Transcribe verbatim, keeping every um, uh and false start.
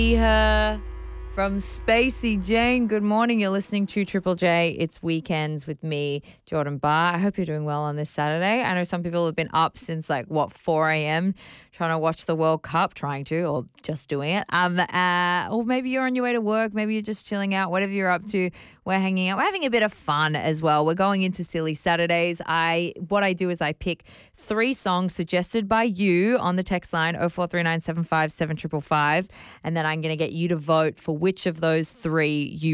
Her from Spacey Jane. Good morning. You're listening to Triple J. It's Weekends with me, Jordan Barr. I hope you're doing well on this Saturday. I know some people have been up since like, what, four a.m. trying to watch the World Cup, trying to, or just doing it. Um, uh, or maybe you're on your way to work. Maybe you're just chilling out. Whatever you're up to, we're hanging out. We're having a bit of fun as well. We're going into Silly Saturdays. I What I do is I pick three songs suggested by you on the text line oh four three nine seven five seven five five, and then I'm going to get you to vote for which of those three you